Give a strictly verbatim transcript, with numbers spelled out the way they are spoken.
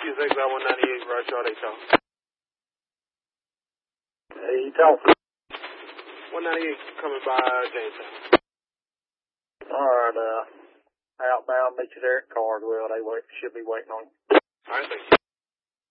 Q six one ninety-eight, Roger, they talk. Hey, you talking? one ninety-eight coming by Jamestown. Alright, uh, outbound, meet you there at Cardwell. They wait, should be waiting on you. Alright, thank you.